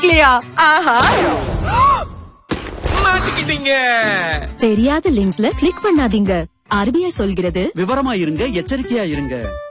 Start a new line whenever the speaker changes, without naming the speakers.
கிடைக்கலையா? ஆஹா,
மாட்டிக்கிட்டீங்க.
தெரியாத லிங்க்ஸ்ல கிளிக் பண்ணாதீங்க. RBI சொல்கிறது,
விவரமா இருங்க, எச்சரிக்கையா இருங்க.